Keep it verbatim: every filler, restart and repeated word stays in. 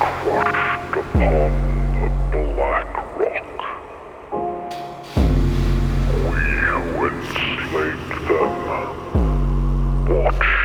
crushed upon the black rock. We who enslaved them watch